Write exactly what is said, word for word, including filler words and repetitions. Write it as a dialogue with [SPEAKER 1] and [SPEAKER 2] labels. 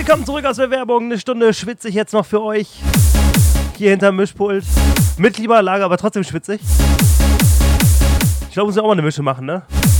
[SPEAKER 1] Willkommen zurück aus der Werbung. Eine Stunde schwitze ich jetzt noch für euch. Hier hinterm Mischpult. Mit Klimaanlage, aber trotzdem schwitzig. Ich glaube, muss ja auch mal eine Mische machen, ne?